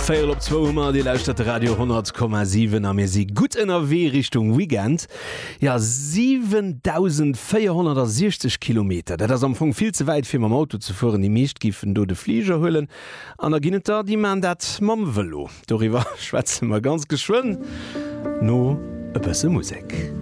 Feierl op 2 die lauscht Radio 10,7 a mir si gut NRW Richtung Weekend. Ja 7460 Kilometer. Dat ass am Fong viel ze weit fir am Auto zu fuhren, die Meeschtgiffen do de Flieger hüllen. An der Ginneter die man dat mam Velo. Doriwer schwätzen wir ganz geschwun. No e bësse Musik.